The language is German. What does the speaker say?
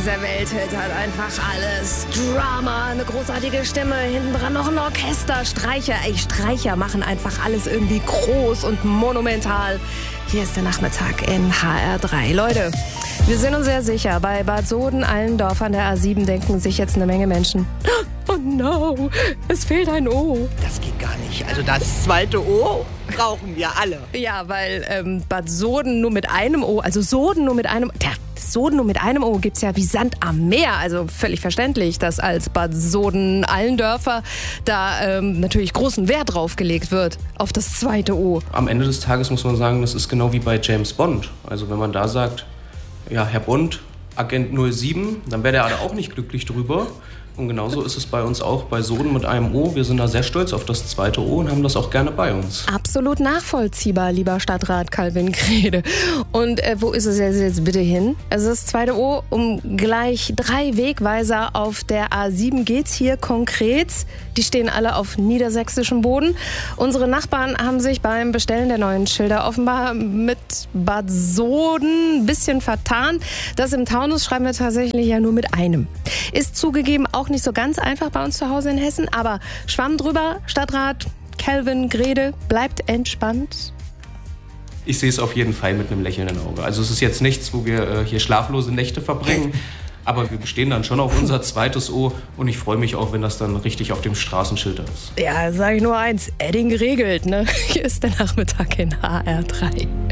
der Welthit hat einfach alles. Drama, eine großartige Stimme, hinten dran noch ein Orchester, Streicher. Streicher machen einfach alles irgendwie groß und monumental. Hier ist der Nachmittag in HR3. Leute, wir sind uns sehr sicher, bei Bad Soden-Allendorf an der A7 denken sich jetzt eine Menge Menschen: Oh no, es fehlt ein O. Das geht gar nicht. Also das zweite O brauchen wir alle. Ja, weil Bad Soden nur mit einem O, also Soden nur mit einem... Soden nur mit einem O gibt's ja wie Sand am Meer. Also völlig verständlich, dass als Bad Soden-Allendörfer da natürlich großen Wert drauf gelegt wird, auf das zweite O. Am Ende des Tages muss man sagen, das ist genau wie bei James Bond. Also wenn man da sagt, ja, Herr Bond, Agent 07, dann wäre der auch nicht glücklich drüber. Und genauso ist es bei uns auch bei Soden mit einem O. Wir sind da sehr stolz auf das zweite O und haben das auch gerne bei uns. Absolut nachvollziehbar, lieber Stadtrat Calvin Grede. Und wo ist es jetzt bitte hin? Also das zweite O, um gleich 3 Wegweiser auf der A7 geht's hier konkret. Die stehen alle auf niedersächsischem Boden. Unsere Nachbarn haben sich beim Bestellen der neuen Schilder offenbar mit Bad Soden ein bisschen vertan. Das im Taunus schreiben wir tatsächlich ja nur mit einem. Ist zugegeben auch nicht so ganz einfach bei uns zu Hause in Hessen, aber Schwamm drüber, Stadtrat Calvin Grede, bleibt entspannt. Ich sehe es auf jeden Fall mit einem lächelnden Auge. Also es ist jetzt nichts, wo wir hier schlaflose Nächte verbringen, aber wir bestehen dann schon auf unser zweites O und ich freue mich auch, wenn das dann richtig auf dem Straßenschild ist. Ja, sage ich nur eins, Edding geregelt, ne? Hier ist der Nachmittag in HR3.